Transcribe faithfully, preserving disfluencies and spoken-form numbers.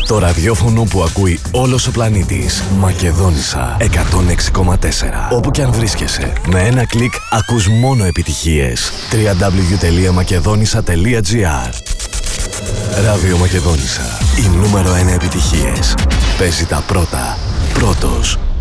Το ραδιόφωνο που ακούει όλος ο πλανήτης. Μακεδόνισσα εκατόν έξι κόμμα τέσσερα. Όπου κι αν βρίσκεσαι, με ένα κλικ ακούς μόνο επιτυχίες. double-u double-u double-u τελεία μακεδόνισσα τελεία τζι άρ. Ράδιο Μακεδόνισσα. Οι νούμερο ένα επιτυχίες. Παίζει τα πρώτα. Πρώτος.